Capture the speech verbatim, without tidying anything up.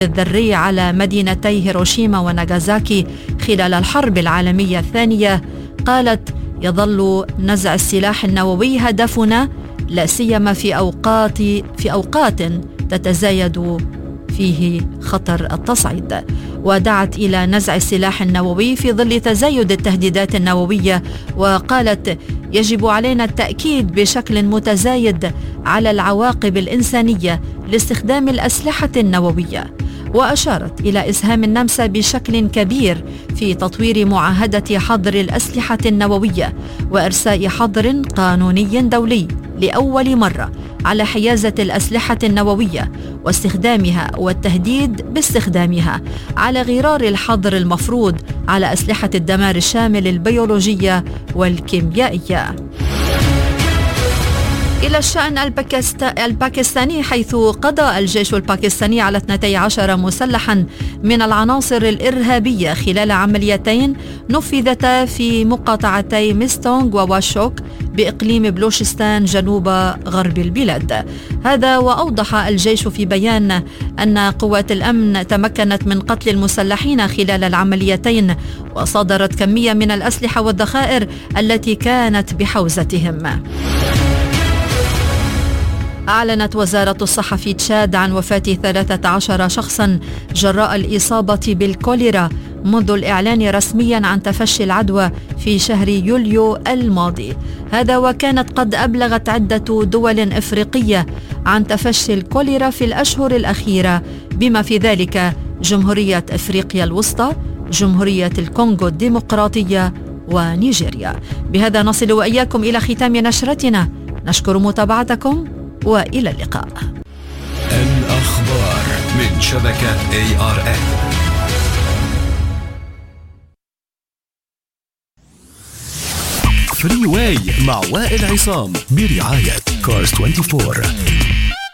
الذري على مدينتي هيروشيما وناغازاكي خلال الحرب العالمية الثانية، قالت: يظل نزع السلاح النووي هدفنا، لا سيما في أوقات في أوقات تتزايد فيه خطر التصعيد. ودعت إلى نزع السلاح النووي في ظل تزايد التهديدات النووية، وقالت: يجب علينا التأكيد بشكل متزايد على العواقب الإنسانية لاستخدام الأسلحة النووية. وأشارت إلى إسهام النمسا بشكل كبير في تطوير معاهدة حظر الأسلحة النووية وإرساء حظر قانوني دولي لأول مرة على حيازة الأسلحة النووية واستخدامها والتهديد باستخدامها، على غرار الحظر المفروض على أسلحة الدمار الشامل البيولوجية والكيميائية. إلى الشأن الباكستاني، حيث قضى الجيش الباكستاني على اثنتي عشرة مسلحا من العناصر الإرهابية خلال عمليتين نفذتا في مقاطعتي ميستونغ وواشوك بإقليم بلوشستان جنوب غرب البلاد. هذا وأوضح الجيش في بيان أن قوات الأمن تمكنت من قتل المسلحين خلال العمليتين، وصادرت كمية من الأسلحة والذخائر التي كانت بحوزتهم. أعلنت وزارة الصحة في تشاد عن وفاة ثلاثة عشر شخصا جراء الإصابة بالكوليرا منذ الإعلان رسميا عن تفشي العدوى في شهر يوليو الماضي. هذا وكانت قد أبلغت عدة دول إفريقية عن تفشي الكوليرا في الأشهر الأخيرة، بما في ذلك جمهورية إفريقيا الوسطى، جمهورية الكونغو الديمقراطية ونيجيريا. بهذا نصل وإياكم إلى ختام نشرتنا، نشكر متابعتكم وإلى اللقاء. الأخبار من شبكة إيه آر إن. فري واي مع وائل عصام برعاية كارز أربعة وعشرين.